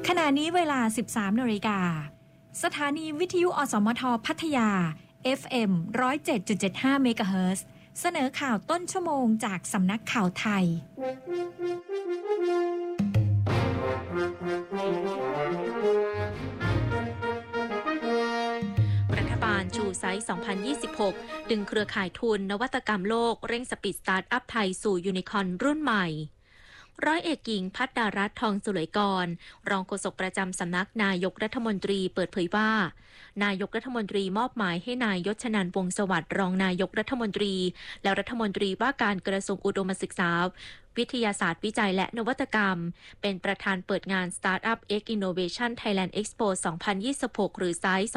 ขณะนี้เวลา 13 นาฬิกาสถานีวิทยุอสมทพัทยา FM 107.75 เมกะเฮิรตซ์ เสนอข่าวต้นชั่วโมงจากสำนักข่าวไทยรัฐบาลชูไซส์ 2026 ดึงเครือข่ายทุนนวัตกรรมโลกเร่งสปีดสตาร์ทอัพไทยสู่ยูนิคอร์นรุ่นใหม่ร้อยเอกหญิงภัทรดารัตน์ทองสุลยกรรองโฆษกประจำสำนักนายกรัฐมนตรีเปิดเผยว่านายกรัฐมนตรีมอบหมายให้นายยศนันท์วงศ์สวัสดิ์รองนายกรัฐมนตรีและรัฐมนตรีว่าการกระทรวงอุดมศึกษาวิทยาศาสตร์วิจัยและนวัตกรรมเป็นประธานเปิดงาน Startup X Innovation Thailand Expo 2026 หรือ SITE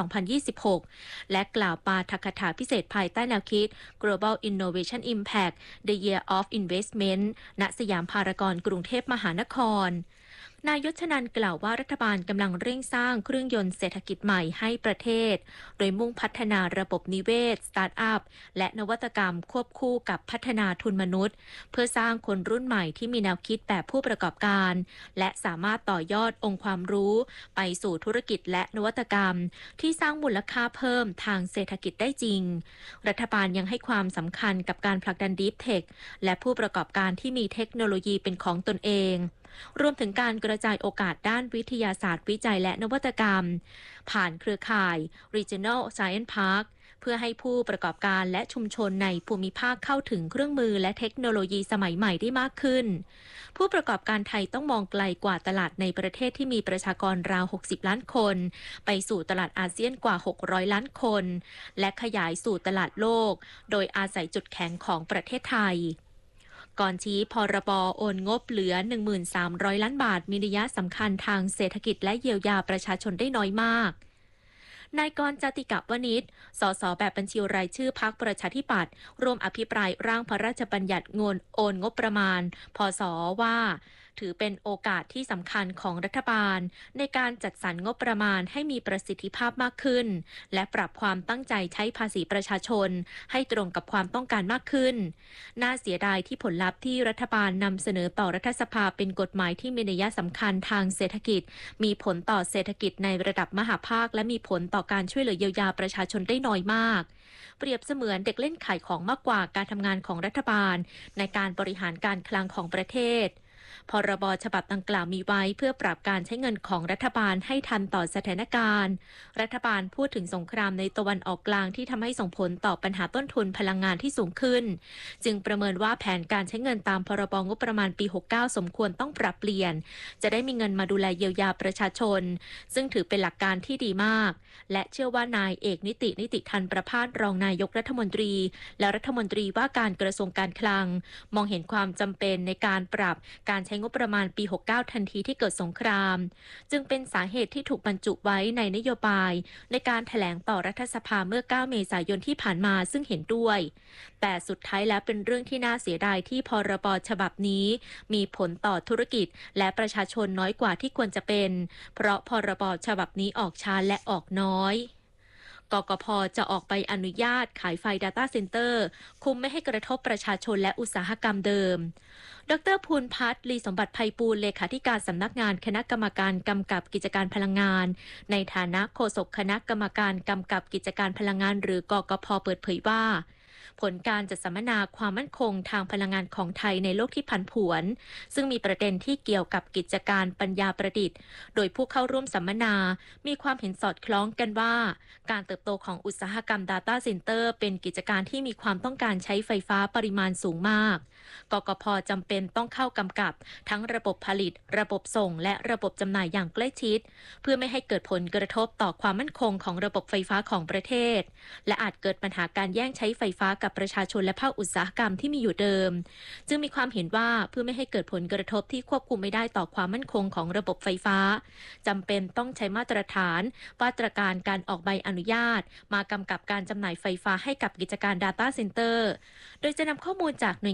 2026 และกล่าวปาฐกถาพิเศษภายใต้แนวคิด Global Innovation Impact The Year of Investment ณ สยามพารากอนกรุงเทพมหานครนายยศนันท์กล่าวว่ารัฐบาลกำลังเร่งสร้างเครื่องยนต์เศรษฐกิจใหม่ให้ประเทศโดยมุ่งพัฒนาระบบนิเวศสตาร์ทอัพและนวัตกรรมควบคู่กับพัฒนาทุนมนุษย์เพื่อสร้างคนรุ่นใหม่ที่มีแนวคิดแบบผู้ประกอบการและสามารถต่อยอดองค์ความรู้ไปสู่ธุรกิจและนวัตกรรมที่สร้างมูลค่าเพิ่มทางเศรษฐกิจได้จริงรัฐบาลยังให้ความสำคัญกับการผลักดัน Deep Tech และผู้ประกอบการที่มีเทคโนโลยีเป็นของตนเองรวมถึงการกระจายโอกาสด้านวิทยาศาสตร์วิจัยและนวัตกรรมผ่านเครือข่าย Regional Science Park เพื่อให้ผู้ประกอบการและชุมชนในภูมิภาคเข้าถึงเครื่องมือและเทคโนโลยีสมัยใหม่ได้มากขึ้นผู้ประกอบการไทยต้องมองไกลกว่าตลาดในประเทศที่มีประชากรราว60ล้านคนไปสู่ตลาดอาเซียนกว่า600ล้านคนและขยายสู่ตลาดโลกโดยอาศัยจุดแข็งของประเทศไทยก่อนชี้พรบ.โอนงบเหลือ 13,000 ล้านบาทมีนัยสำคัญทางเศรษฐกิจและเยียวยาประชาชนได้น้อยมากนายกรณ์ จติกวณิช สสแบบบัญชีรายชื่อพรรคประชาธิปัตย์ร่วมอภิปรายร่างพระราชบัญญัติโอนงบประมาณพศว่าถือเป็นโอกาสที่สำคัญของรัฐบาลในการจัดสรรงบประมาณให้มีประสิทธิภาพมากขึ้นและปรับความตั้งใจใช้ภาษีประชาชนให้ตรงกับความต้องการมากขึ้นน่าเสียดายที่ผลลัพธ์ที่รัฐบาลนำเสนอต่อรัฐสภาเป็นกฎหมายที่มีนัยสำคัญทางเศรษฐกิจมีผลต่อเศรษฐกิจในระดับมหาภาคและมีผลต่อการช่วยเหลือเยียวยาประชาชนได้น้อยมากเปรียบเสมือนเด็กเล่นขายของมากกว่าการทำงานของรัฐบาลในการบริหารการคลังของประเทศพรบ.ฉบับดังกล่าวมีไว้เพื่อปรับการใช้เงินของรัฐบาลให้ทันต่อสถานการณ์รัฐบาลพูดถึงสงครามในตะวันออกกลางที่ทำให้ส่งผลต่อปัญหาต้นทุนพลังงานที่สูงขึ้นจึงประเมินว่าแผนการใช้เงินตามพรบ.งบประมาณปี 69 สมควรต้องปรับเปลี่ยนจะได้มีเงินมาดูแลเยียวยาประชาชนซึ่งถือเป็นหลักการที่ดีมากและเชื่อว่านายเอกนิติทันประภาสรองนายกรัฐมนตรีและรัฐมนตรีว่าการกระทรวงการคลังมองเห็นความจำเป็นในการปรับการใช้งบประมาณปี 69 ทันทีที่เกิดสงครามจึงเป็นสาเหตุที่ถูกบรรจุไว้ในนโยบายในการแถลงต่อรัฐสภาเมื่อ 9 เมษายนที่ผ่านมาซึ่งเห็นด้วยแต่สุดท้ายแล้วเป็นเรื่องที่น่าเสียดายที่พรบ.ฉบับนี้มีผลต่อธุรกิจและประชาชนน้อยกว่าที่ควรจะเป็นเพราะพรบ.ฉบับนี้ออกช้าและออกน้อยกกพ.จะออกใบอนุญาตขายไฟ Data Center คุมไม่ให้กระทบประชาชนและอุตสาหกรรมเดิมดร.ภูลพัฒน์ ลีสมบัติไพบูลย์เลขาธิการสำนักงานคณะกรรมการกำกับกิจการพลังงานในฐานะโฆษกคณะกรรมการกำกับกิจการพลังงานหรือกกพ.เปิดเผยว่าผลการจัดสัมมนาความมั่นคงทางพลังงานของไทยในโลกที่ผันผวนซึ่งมีประเด็นที่เกี่ยวกับกิจการปัญญาประดิษฐ์โดยผู้เข้าร่วมสัมมนามีความเห็นสอดคล้องกันว่าการเติบโตของอุตสาหกรรม Data Center เป็นกิจการที่มีความต้องการใช้ไฟฟ้าปริมาณสูงมากกกพ.จำเป็นต้องเข้ากำกับทั้งระบบผลิตระบบส่งและระบบจำหน่ายอย่างใกล้ชิดเพื่อไม่ให้เกิดผลกระทบต่อความมั่นคงของระบบไฟฟ้าของประเทศและอาจเกิดปัญหาการแย่งใช้ไฟฟ้ากับประชาชนและภาคอุตสาหกรรมที่มีอยู่เดิมจึงมีความเห็นว่าเพื่อไม่ให้เกิดผลกระทบที่ควบคุมไม่ได้ต่อความมั่นคงของระบบไฟฟ้าจำเป็นต้องใช้มาตรฐานมาตรการการออกใบอนุญาตมากำกับการจำหน่ายไฟฟ้าให้กับกิจการ Data Center โดยจะนำข้อมูลจากหน่วยงานที่เกี่ยว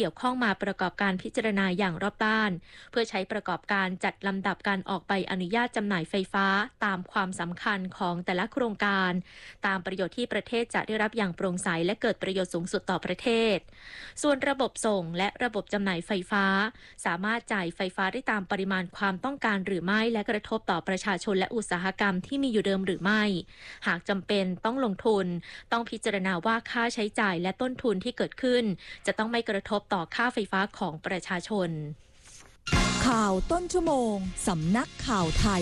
กี่ยวข้องมาประกอบการพิจารณาอย่างรอบด้านเพื่อใช้ประกอบการจัดลำดับการออกใบอนุญาตจำหน่ายไฟฟ้าตามความสำคัญของแต่ละโครงการตามประโยชน์ที่ประเทศจะได้รับอย่างโปร่งใสและเกิดประโยชน์สูงสุดต่อประเทศส่วนระบบส่งและระบบจำหน่ายไฟฟ้าสามารถจ่ายไฟฟ้าได้ตามปริมาณความต้องการหรือไม่และกระทบต่อประชาชนและอุตสาหกรรมที่มีอยู่เดิมหรือไม่หากจำเป็นต้องลงทุนต้องพิจารณาว่าค่าใช้จ่ายและต้นทุนที่เกิดขึ้นจะต้องไม่กระทบต่อค่าไฟฟ้าของประชาชนข่าวต้นชั่วโมงสำนักข่าวไทย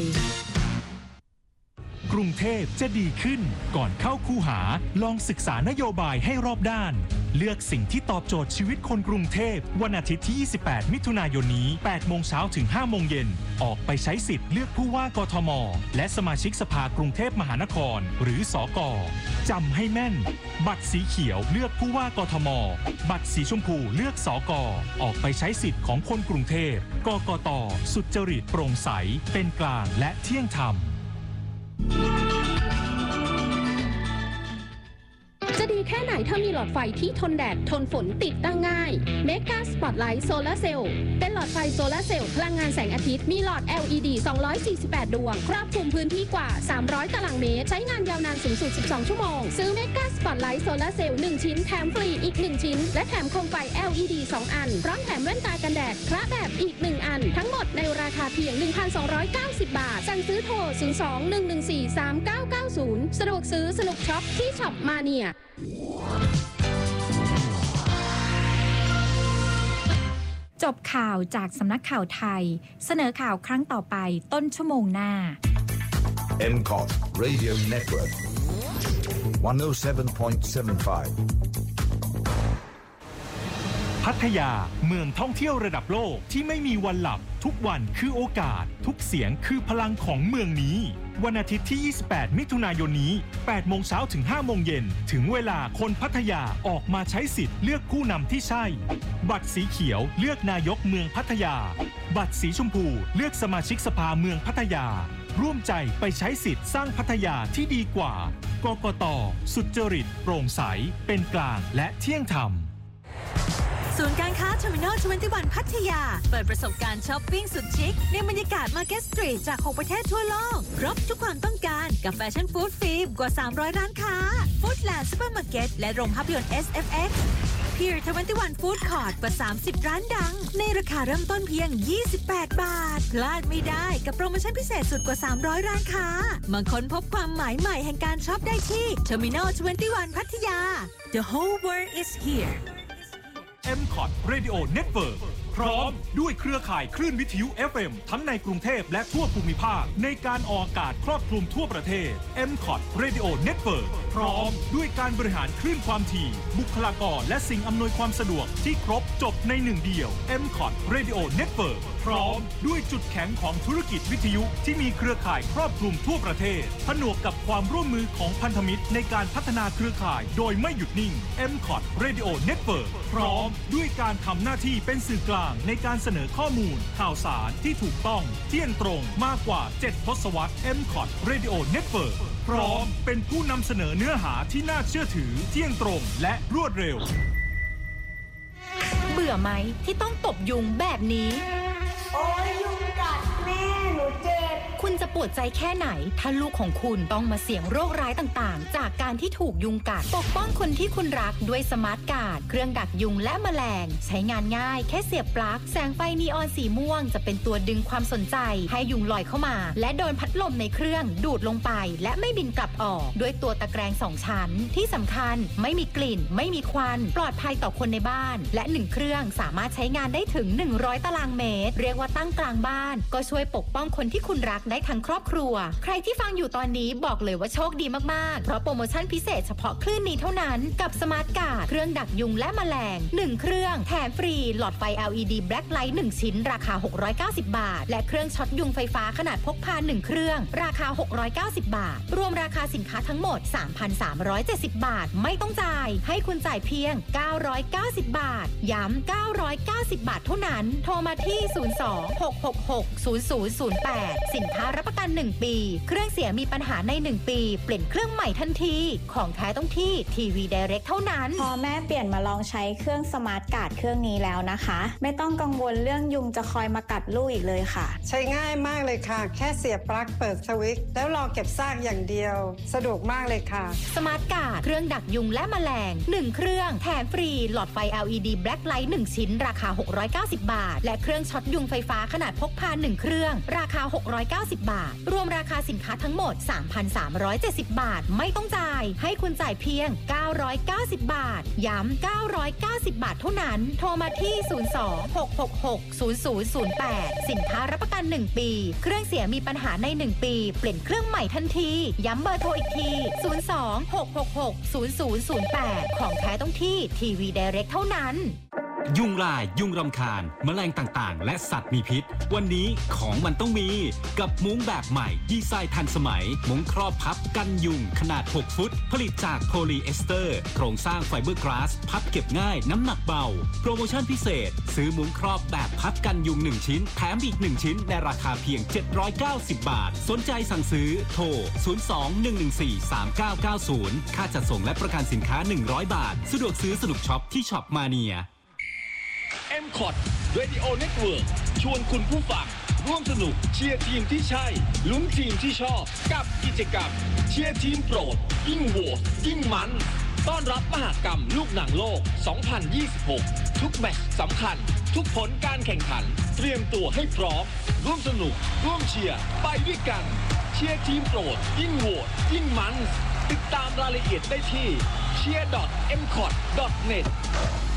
กรุงเทพจะดีขึ้นก่อนเข้าคูหาลองศึกษานโยบายให้รอบด้านเลือกสิ่งที่ตอบโจทย์ชีวิตคนกรุงเทพวันอาทิตย์ที่28มิถุนายนนี้ 8 โมงเช้าถึง 5 โมงเย็นออกไปใช้สิทธิ์เลือกผู้ว่ากทมและสมาชิกสภากรุงเทพมหานครหรือสก.จำให้แม่นบัตรสีเขียวเลือกผู้ว่ากทมบัตรสีชมพูเลือกสก.ออกไปใช้สิทธิ์ของคนกรุงเทพกกต.สุจริตโปร่งใสเป็นกลางและเที่ยงธรรมจะดีแค่ไหนถ้ามีหลอดไฟที่ทนแดดทนฝนติดตั้งง่าย Mega Spotlight Solar Cell เป็นหลอดไฟโซลาร์เซลล์พลังงานแสงอาทิตย์มีหลอด LED 248 ดวงครอบคลุมพื้นที่กว่า300ตารางเมตรใช้งานยาวนานสูงสุด12ชั่วโมงซื้อ Mega Spotlight Solar Cell 1 ชิ้นแถมฟรีอีก1ชิ้นและแถมโคมไฟ LED 2 อันพร้อมแถมแว่นตากันแดดคละแบบอีก1อันทั้งหมดในราคาเพียง 1,290 บาทสั่งซื้อโทร 02-114-3990 สะดวกซื้อสนุกช็อปที่ช็อปมาเนียจบข่าวจากสำนักข่าวไทยเสนอข่าวครั้งต่อไปต้นชั่วโมงหน้า MCOT Radio Network 107.75 พัทยาเมืองท่องเที่ยวระดับโลกที่ไม่มีวันหลับทุกวันคือโอกาสทุกเสียงคือพลังของเมืองนี้วันอาทิตย์ที่28มิถุนายนนี้ 8 โมงเช้าถึง 5 โมงเย็นถึงเวลาคนพัทยาออกมาใช้สิทธิ์เลือกผู้นำที่ใช่บัตรสีเขียวเลือกนายกเมืองพัทยาบัตรสีชมพูเลือกสมาชิกสภาเมืองพัทยาร่วมใจไปใช้สิทธิ์สร้างพัทยาที่ดีกว่ากกต.สุจริตโปร่งใสเป็นกลางและเที่ยงธรรมศูนย์การค้า Terminal 21 พัทยาเปิดประสบการณ์ช้อปปิ้งสุดชิคในบรรยากาศ Market Street จาก 6 ประเทศทั่วโลกครบทุกความต้องการกับแฟชั่นฟู้ดฟิล์มกว่า300ร้านค้า Foodland Supermarket และโรงภาพยนตร์ SFX Pier 21 Food Court กว่า30ร้านดังในราคาเริ่มต้นเพียง28 บาทพลาดไม่ได้กับโปรโมชั่นพิเศษสุดกว่า300ร้านค้ามาค้นพบความหมายใหม่แห่งการช็อปได้ที่ Terminal 21 พัทยา The whole world is here MCOT Radio Network พร้อมด้วยเครือข่ายคลื่นวิทยุ FM ทั้งในกรุงเทพและทั่วภูมิภาคในการออกอากาศครอบคลุมทั่วประเทศ MCOT Radio Network พร้อมด้วยการบริหารคลื่นความถี่บุคลากรและสิ่งอำนวยความสะดวกที่ครบจบในหนึ่งเดียว MCOT Radio Network พร้อมด้วยจุดแข็งของธุรกิจวิทยุที่มีเครือข่ายครอบคลุมทั่วประเทศผนวกกับความร่วมมือของพันธมิตรในการพัฒนาเครือข่ายโดยไม่หยุดนิ่ง MCOT Radio Network พร้อมด้วยการทำหน้าที่เป็นสื่อกลางในการเสนอข้อมูลข่าวสารที่ถูกต้องเที่ยงตรงมากกว่า7ทศวรรษ MCOT Radio Network พร้อมเป็นผู้นำเสนอเนื้อหาที่น่าเชื่อถือเที่ยงตรงและรวดเร็วเบื่อไหมที่ต้องตบยุงแบบนี้โอ้ยยุงกัดแม่หนูเจ็บคุณจะปวดใจแค่ไหนถ้าลูกของคุณต้องมาเสี่ยงโรคร้ายต่างๆจากการที่ถูกยุงกัดปกป้องคนที่คุณรักด้วยสมาร์ทการ์ดเครื่องดักยุงและแมลงใช้งานง่ายแค่เสียบปลั๊กแสงไฟนีออนสีม่วงจะเป็นตัวดึงความสนใจให้ยุงลอยเข้ามาและโดนพัดลมในเครื่องดูดลงไปและไม่บินกลับออกด้วยตัวตะแกรง2ชั้นที่สำคัญไม่มีกลิ่นไม่มีควันปลอดภัยต่อคนในบ้านและ1เครื่องสามารถใช้งานได้ถึง100ตารางเมตรเรียกว่าตั้งกลางบ้านก็ช่วยปกป้องคนที่คุณรักได้ทั้งครอบครัวใครที่ฟังอยู่ตอนนี้บอกเลยว่าโชคดีมากๆเพราะโปรโมชั่นพิเศษเฉพาะคลื่นนี้เท่านั้นกับสมาร์ทการ์ดเครื่องดักยุงและแมลง1เครื่องแถมฟรีหลอดไฟ LED Black Light 1ชิ้นราคา690บาทและเครื่องช็อตยุงไฟฟ้าขนาดพกพา1เครื่องราคา690บาทรวมราคาสินค้าทั้งหมด 3,370 บาทไม่ต้องจ่ายให้คุณจ่ายเพียง990บาทย้ำ990บาทเท่านั้นโทรมาที่02-666-0008สินค้ารับประประกัน1ปีเครื่องเสียมีปัญหาใน1ปีเปลี่ยนเครื่องใหม่ทันทีของแท้ต้องที่ทีวีไดเรกเท่านั้นพอแม่เปลี่ยนมาลองใช้เครื่องสมาร์ทการ์ดเครื่องนี้แล้วนะคะไม่ต้องกังวลเรื่องยุงจะคอยมากัดลูกอีกเลยค่ะใช้ง่ายมากเลยค่ะแค่เสียบปลั๊กเปิดสวิตช์แล้วรอเก็บซากอย่างเดียวสะดวกมากเลยค่ะสมาร์ทการ์ดเครื่องดักยุงและแมลง1เครื่องแถมฟรีหลอดไฟ LED Black Light 1ชิ้นราคา690 บาทและเครื่องช็อตยุงไฟฟ้าขนาดพกพา1เครื่องราคา690 บาทรวมราคาสินค้าทั้งหมด 3,370 บาทไม่ต้องจ่ายให้คุณจ่ายเพียง990 บาทย้ำ990 บาทเท่านั้นโทรมาที่02-666-0008สินค้ารับประกัน1ปีเครื่องเสียมีปัญหาใน1ปีเปลี่ยนเครื่องใหม่ทันทีย้ำเบอร์โทรอีกที02-666-0008ของแท้ต้องที่ทีวีไดเรกเท่านั้นยุงลายยุงรำคาญแมลงต่างๆและสัตว์มีพิษวันนี้ของมันต้องมีกับมุ้งแบบใหม่ดีไซน์ทันสมัยมุ้งครอบพับกันยุงขนาด6ฟุตผลิตจากโพลีเอสเตอร์โครงสร้างไฟเบอร์กลาสพับเก็บง่ายน้ำหนักเบาโปรโมชั่นพิเศษซื้อมุ้งครอบแบบพับกันยุง1ชิ้นแถมอีก1ชิ้นในราคาเพียง790 บาทสนใจสั่งซื้อโทร02-114-3990ค่าจัดส่งและประกันสินค้า100 บาทสะดวกซื้อสนุกช็อปที่ช็อปมาเนีย M-Cot Radio Network ชวนคุณผู้ฟังร่วมสนุกเชียร์ทีมที่ใช่ลุ้นทีมที่ชอบกับกิจกรรมเชียร์ทีมโปรดยิ่งโหวตยิ่งมันต้อนรับมหกรรมลูกหนังโลก 2026 ทุกแมตช์สำคัญทุกผลการแข่งขันเตรียมตัวให้พร้อมร่วมสนุกร่วมเชียร์ไปด้วยกันเชียร์ทีมโปรดยิ่งโหวตยิ่งมันติดตามรายละเอียดได้ที่cheer.mcot.net